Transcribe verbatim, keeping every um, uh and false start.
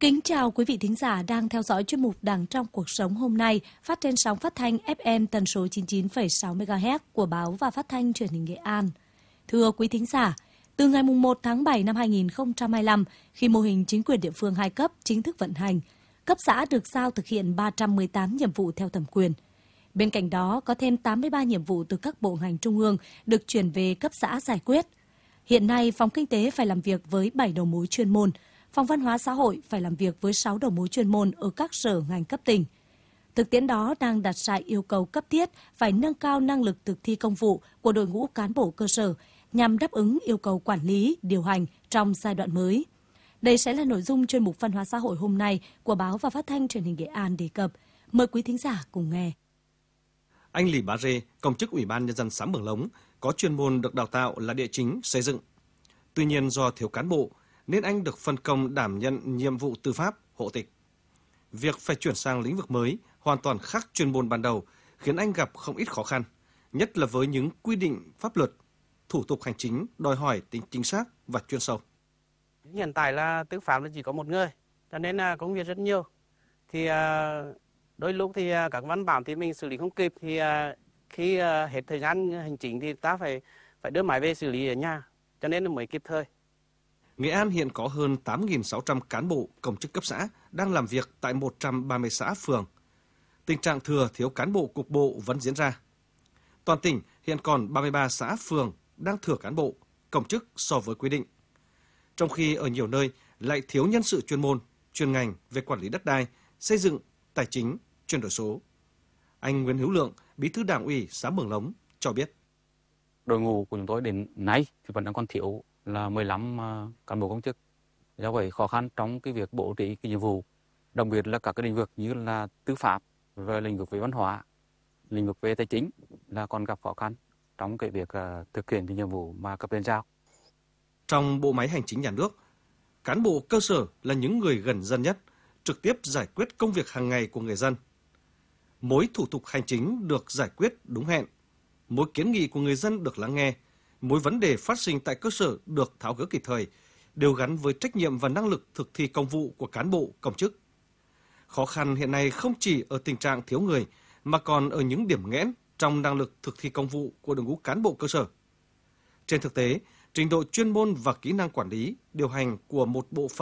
Kính chào quý vị thính giả đang theo dõi chuyên mục Đảng trong cuộc sống hôm nay phát trên sóng phát thanh ép em tần số chín mươi chín phẩy sáu mê ga héc của báo và phát thanh truyền hình Nghệ An. Thưa quý thính giả, từ ngày mùng một tháng bảy năm hai nghìn không trăm hai mươi lăm, khi mô hình chính quyền địa phương hai cấp chính thức vận hành, cấp xã được giao thực hiện ba trăm mười tám nhiệm vụ theo thẩm quyền. Bên cạnh đó, có thêm tám mươi ba nhiệm vụ từ các bộ ngành trung ương được chuyển về cấp xã giải quyết. Hiện nay, Phòng Kinh tế phải làm việc với bảy đầu mối chuyên môn, Phòng Văn hóa xã hội phải làm việc với sáu đầu mối chuyên môn ở các sở ngành cấp tỉnh. Thực tiễn đó đang đặt ra yêu cầu cấp thiết phải nâng cao năng lực thực thi công vụ của đội ngũ cán bộ cơ sở nhằm đáp ứng yêu cầu quản lý, điều hành trong giai đoạn mới. Đây sẽ là nội dung chuyên mục Văn hóa xã hội hôm nay của báo và phát thanh truyền hình Nghệ An đề cập. Mời quý thính giả cùng nghe. Anh Lý Bá Rê, công chức Ủy ban Nhân dân xã Mường Lống, có chuyên môn được đào tạo là địa chính xây dựng. Tuy nhiên do thiếu cán bộ, nên anh được phân công đảm nhận nhiệm vụ tư pháp, hộ tịch. Việc phải chuyển sang lĩnh vực mới, hoàn toàn khác chuyên môn ban đầu, khiến anh gặp không ít khó khăn, nhất là với những quy định pháp luật, thủ tục hành chính đòi hỏi tính chính xác và chuyên sâu. Hiện tại là tư pháp là chỉ có một người, cho nên là công việc rất nhiều. Thì đôi lúc thì các văn bản thì mình xử lý không kịp, thì khi hết thời gian hành chính thì ta phải phải đưa máy về xử lý ở nhà, cho nên là mới kịp thời. Nghệ An hiện có hơn tám nghìn sáu trăm cán bộ công chức cấp xã đang làm việc tại một trăm ba mươi xã phường. Tình trạng thừa thiếu cán bộ cục bộ vẫn diễn ra. Toàn tỉnh hiện còn ba mươi ba xã phường đang thừa cán bộ, công chức so với quy định. Trong khi ở nhiều nơi lại thiếu nhân sự chuyên môn, chuyên ngành về quản lý đất đai, xây dựng, tài chính, chuyển đổi số. Anh Nguyễn Hữu Lượng, Bí thư Đảng ủy xã Mường Lống cho biết. Đội ngũ của chúng tôi đến nay thì vẫn đang còn thiếu là mười lăm cán bộ công chức. Do vậy khó khăn trong cái việc bố trí cái nhiệm vụ, đặc biệt là các cái lĩnh vực như là tư pháp, về lĩnh vực về văn hóa, lĩnh vực về tài chính là còn gặp khó khăn trong cái việc uh, thực hiện cái nhiệm vụ mà cấp trên giao. Trong bộ máy hành chính nhà nước, cán bộ cơ sở là những người gần dân nhất, trực tiếp giải quyết công việc hàng ngày của người dân. Mỗi thủ tục hành chính được giải quyết đúng hẹn, mỗi kiến nghị của người dân được lắng nghe, mỗi vấn đề phát sinh tại cơ sở được tháo gỡ kịp thời, đều gắn với trách nhiệm và năng lực thực thi công vụ của cán bộ, công chức. Khó khăn hiện nay không chỉ ở tình trạng thiếu người, mà còn ở những điểm nghẽn trong năng lực thực thi công vụ của đội ngũ cán bộ cơ sở. Trên thực tế, trình độ chuyên môn và kỹ năng quản lý, điều hành của một bộ phận